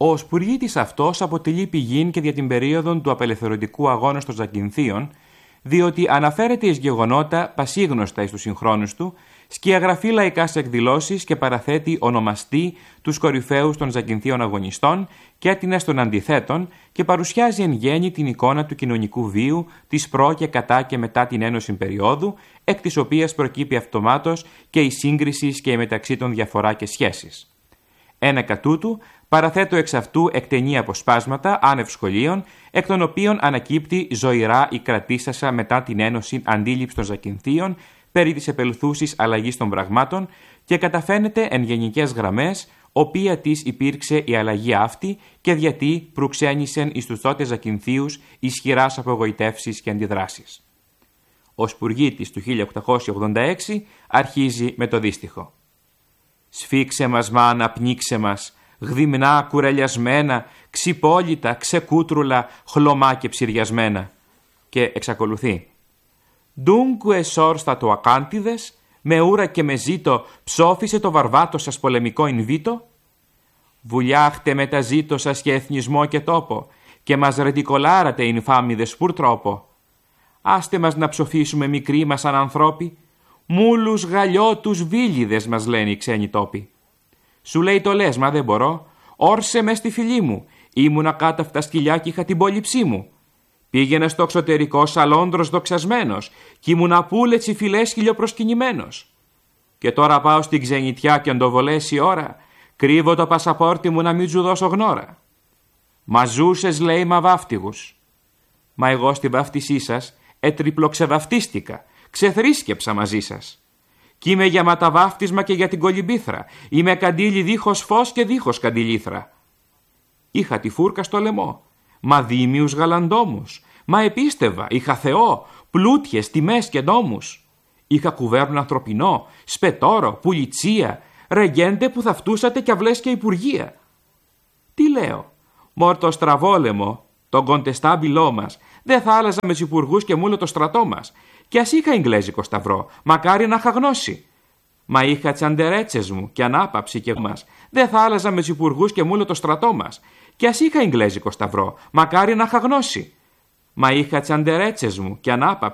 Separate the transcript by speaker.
Speaker 1: Ο σπουργίτης αυτός αποτελεί πηγήν και για την περίοδο του απελευθερωτικού αγώνα των Ζακυνθίων, διότι αναφέρεται εις γεγονότα πασίγνωστα εις τους συγχρόνους του, σκιαγραφεί λαϊκάς εκδηλώσεις και παραθέτει ονομαστή τους κορυφαίους των Ζακυνθίων αγωνιστών και άτινας των αντιθέτων και παρουσιάζει εν γέννη την εικόνα του κοινωνικού βίου της προ και κατά και μετά την ένωση περίοδου, εκ της οποίας προκύπτει αυτομάτως και η σύγκριση και η μεταξύ των διαφορά και σχέσεις. Ένακα τούτου, παραθέτω εξ αυτού εκτενή αποσπάσματα άνευ σχολείων, εκ των οποίων ανακύπτει ζωηρά η κρατήσασα μετά την ένωση αντίληψη των Ζακυνθίων περί της επελθούσης αλλαγής των πραγμάτων και καταφαίνεται εν γενικές γραμμές, οποία της υπήρξε η αλλαγή αυτή και γιατί προυξένησεν εις τους τότε Ζακυνθίους ισχυράς απογοητεύσεις και αντιδράσεις. Ο Σπουργίτης του 1886 αρχίζει με το δύστιχο. «Σφίξε μας μάνα, πνίξε μας, γδυμνά, κουρελιασμένα, ξυπόλυτα, ξεκούτρουλα, χλωμά και ψυριασμένα». Και εξακολουθεί. «Ντούγκου εσόρστα το ακάντιδες, με ούρα και με ζήτο ψώφισε το βαρβάτο σας πολεμικό ινβίτο. Βουλιάχτε με τα ζήτο σας και εθνισμό και τόπο, και μας ρεντικολάρατε ινφάμιδες πουρ τρόπο. Άστε μας να ψοφήσουμε μικροί μας σαν ανθρώποι, μούλους γαλιώτους βίλιδες μας λένε οι ξένοι τόποι. Σου λέει το λες, μα δεν μπορώ, όρσε με στη φυλή μου, ήμουνα κάτω αυτά σκυλιά και είχα την πόληψή μου. Πήγαινα στο εξωτερικό σαλόντρος δοξασμένος κι ήμουνα πούλετσι φιλές χιλιοπροσκυνημένος. Και τώρα πάω στην ξενιτιά και αν το βολέσει η ώρα, κρύβω το πασαπόρτι μου να μην σου δώσω γνώρα. Μα ζούσες λέει μα βάφτιγους. Μα εγώ στη βάφτισή σας ετριπλοξεβαφτίστηκα, ξεθρίσκεψα μαζί σας. Κι είμαι για ματαβάφτισμα και για την κολυμπήθρα, είμαι καντήλι δίχως φως και δίχως καντιλήθρα. Είχα τη φούρκα στο λαιμό, μα δίμιους γαλαντόμους, μα επίστευα, είχα Θεό, πλούτιες, τιμές και νόμους. Είχα κουβέρνο ανθρωπινό, σπετόρο, πουλιτσία, ρεγέντε που θαυτούσατε κι αυλές και υπουργεία. Τι λέω, μόρ το στραβόλεμο, τον κοντεστάμπιλό μας, δεν θα άλλαζα με τους υπουργούς και μούλο το στρατό μας. Κι ας είχα Ιγγλέζικο σταυρό, μακάρι να είχα γνώση. Μα είχα τσαντερέτσες μου και ανάπαψη και μας, δεν θα άλλαζα με τους υπουργούς και μούλο το στρατό μας. Κι ας είχα Ιγγλέζικο σταυρό, μακάρι να είχα γνώση. Μα είχα τσαντερέτσες μου και ανάπαψη.